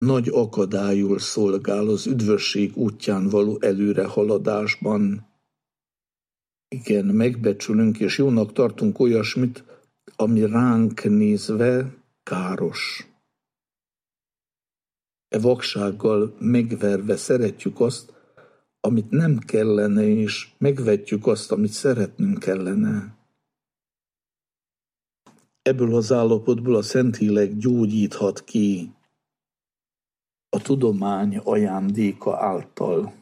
nagy akadályul szolgál az üdvösség útján való előrehaladásban. Igen, megbecsülünk és jónak tartunk olyasmit, ami ránk nézve káros. E vaksággal megverve szeretjük azt, amit nem kellene, és megvetjük azt, amit szeretnünk kellene. Ebből az állapotból a Szentlélek gyógyíthat ki a tudomány ajándéka által.